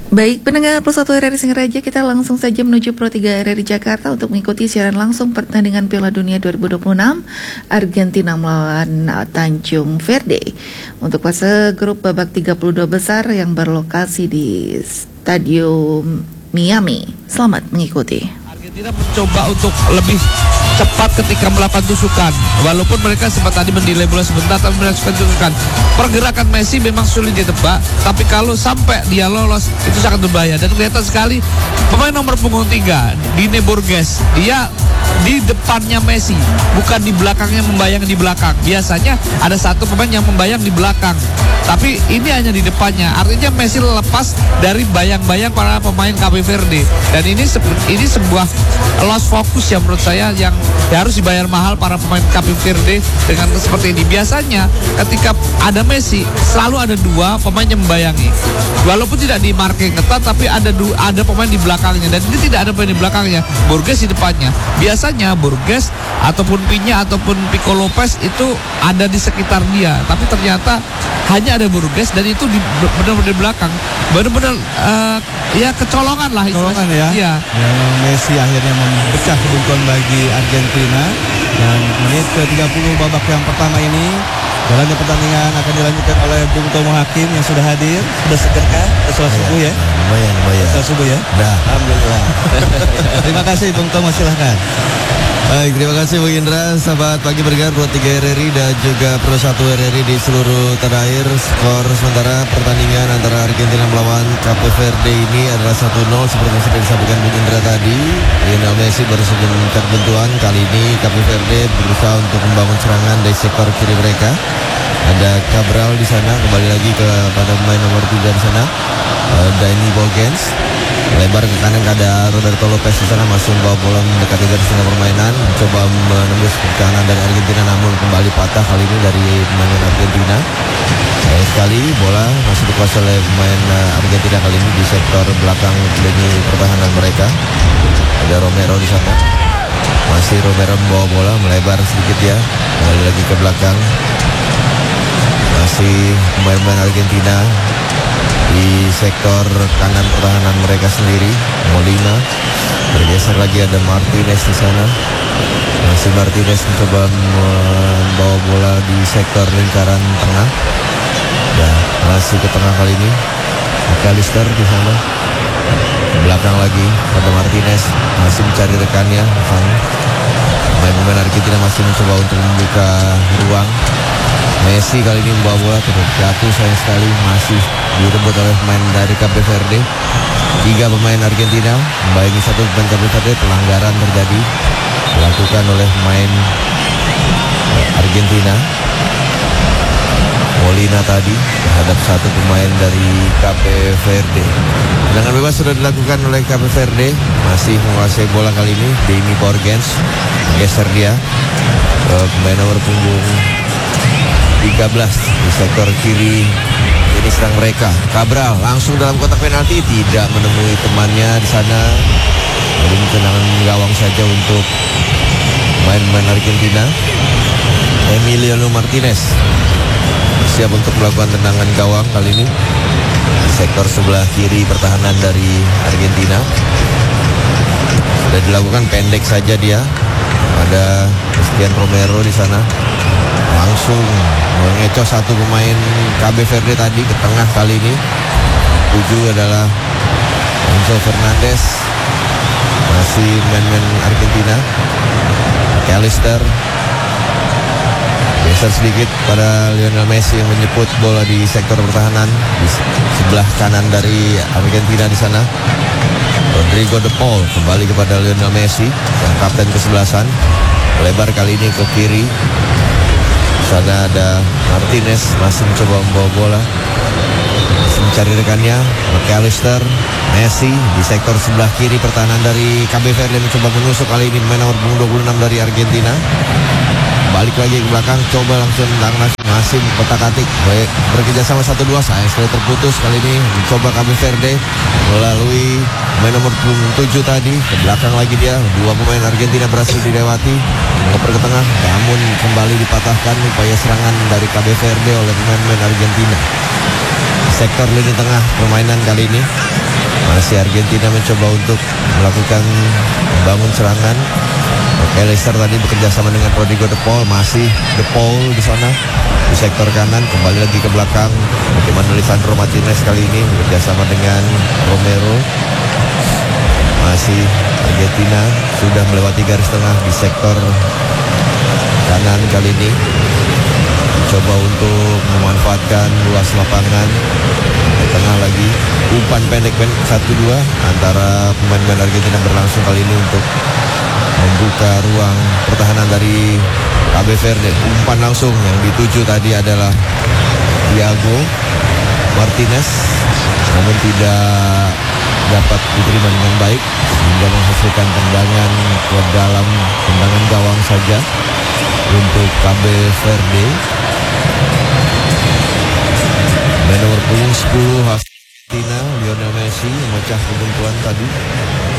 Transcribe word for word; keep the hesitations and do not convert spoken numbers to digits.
Baik, pendengar Pro satu R R I Singaraja, kita langsung saja menuju Pro tiga R R I Jakarta untuk mengikuti siaran langsung pertandingan Piala Dunia dua ribu dua puluh enam Argentina melawan Tanjung Verde untuk fase grup babak tiga puluh dua besar yang berlokasi di Stadium Miami. Selamat mengikuti. Argentina mencoba untuk lebih cepat ketika melakukan tusukan. Walaupun mereka sempat tadi mendelay bola sebentar, tapi melakukan tusukan. Pergerakan Messi memang sulit ditebak, tapi kalau sampai dia lolos itu sangat berbahaya. Dan kelihatan sekali pemain nomor punggung tiga, Dine Borges, dia di depannya Messi, bukan di belakangnya membayang di belakang. Biasanya ada satu pemain yang membayang di belakang, tapi ini hanya di depannya. Artinya Messi lepas dari bayang-bayang para pemain Cape Verde. Dan ini se- ini sebuah lost focus yang menurut saya yang ya harus dibayar mahal para pemain Cape Verde dengan seperti ini. Biasanya ketika ada Messi selalu ada dua pemain yang membayangi. Walaupun tidak di marking ketat, tapi ada du- ada pemain di belakangnya, dan ini tidak ada pemain di belakangnya. Borges di depannya. Biasanya Borges ataupun Pinya ataupun Pico Lopez itu ada di sekitar dia, tapi ternyata hanya ada Borges dan itu di benar-benar di belakang. Benar-benar uh, ya kecolongan lah. Kecolongan ya. Iya. Ya, Messi akhirnya memecah kebuntuan bagi Argentina. Dan menit ke tiga puluh babak yang pertama ini, jalannya pertandingan akan dilanjutkan oleh Bung Tomo Hakim yang sudah hadir. Sudah segerkah? Sudah subuh ya? Lumayan, lumayan. Sudah subuh ya? Dah. Alhamdulillah. Terima kasih Bung Tomo, silahkan. Baik, terima kasih Bung Indra. Sahabat Pagi Bergerak Pro tiga R R I dan juga Pro satu R R I di seluruh tanah air. Skor sementara pertandingan antara Argentina melawan Cape Verde ini adalah satu nol seperti yang sudah disampaikan Bung Indra tadi. Lionel Messi baru saja mencetak buntuan. Kali ini Cape Verde berusaha untuk membangun serangan dari sektor kiri mereka. Ada Cabral di sana, kembali lagi kepada pemain nomor tiga di sana, uh, Dani Borges. Lebar ke kanan, ada Roberto Lopez di sana, masuk membawa bola mendekati garis tengah permainan, coba menembus ke kanan dari Argentina, namun kembali patah kali ini dari pemain Argentina. Sayang sekali bola masih dikuasai oleh pemain Argentina kali ini di sektor belakang lini pertahanan mereka. Ada Romero di sana, masih Romero membawa bola, melebar sedikit ya, kembali lagi ke belakang. Masih pemain-pemain Argentina di sektor kanan pertahanan mereka sendiri. Molina bergeser lagi, ada Martinez di sana. Masih Martinez mencoba membawa bola di sektor lingkaran tengah. Ya, masih ke tengah kali ini. McAllister di sana. Ke belakang lagi ada Martinez, masih mencari rekannya. Pemain-pemain Argentina masih mencoba untuk membuka ruang. Messi kali ini membawa bola, terus jatuh sayang sekali, masih direbut oleh pemain dari Cape Verde. Tiga pemain Argentina membayangi satu pemain Cape Verde. Pelanggaran terjadi dilakukan oleh pemain Argentina, Molina tadi terhadap satu pemain dari Cape Verde. Tendangan bebas sudah dilakukan oleh Cape Verde, masih menguasai bola kali ini. Dani Borges geser dia ke pemain nomor punggung tiga belas di sektor kiri. Ini serang mereka. Cabral langsung dalam kotak penalti, tidak menemui temannya di sana. Jadi tendangan gawang saja untuk main-main Argentina. Emiliano Martinez siap untuk melakukan tendangan gawang kali ini di sektor sebelah kiri pertahanan dari Argentina. Sudah dilakukan pendek saja dia. Ada Cristian Romero di sana. Langsung mengecoh satu pemain Cape Verde tadi ke tengah kali ini. Tujuh adalah Enzo Fernandez. Masih main-main Argentina. McAllister geser sedikit pada Lionel Messi yang menjemput bola di sektor pertahanan di sebelah kanan dari Argentina di sana. Rodrigo De Paul kembali kepada Lionel Messi yang kapten kesebelasan. Lebar kali ini ke kiri. Di sana ada Martinez masih mencoba membawa bola, masih mencari rekannya. McAllister, Messi di sektor sebelah kiri pertahanan dari Cape Verde mencoba menusuk kali ini pemain nomor dua puluh enam dari Argentina. Balik lagi ke belakang, coba langsung tendang masih kotak-atik. Baik, bekerja sama satu dua, sayang sekali terputus kali ini. Mencoba Cape Verde melalui pemain nomor tujuh tadi. Ke belakang lagi dia, dua pemain Argentina berhasil dilewati. Ngoper ke tengah, namun kembali dipatahkan upaya serangan dari Cape Verde oleh pemain-pemain Argentina. Sektor lini tengah permainan kali ini Masih Argentina mencoba untuk melakukan membangun serangan. Oke, Leicester tadi bekerja sama dengan Rodrigo De Paul. Masih De Paul di sana di sektor kanan, kembali lagi ke belakang. Bagaimana Lisandro Martinez kali ini bekerja sama dengan Romero. Masih Argentina sudah melewati garis tengah di sektor kanan kali ini. Coba untuk memanfaatkan luas lapangan. Di tengah lagi umpan pendek pendek satu dua antara pemain-pemain Argentina berlangsung kali ini untuk membuka ruang pertahanan dari Cape Verde. Umpan langsung yang dituju tadi adalah Thiago Martinez, namun tidak dapat diterima dengan baik sehingga menghasilkan tendangan ke dalam, tendangan gawang saja untuk Cape Verde. Main nomor punggung sepuluh Argentina, Lionel Messi memecah kebuntuan tadi.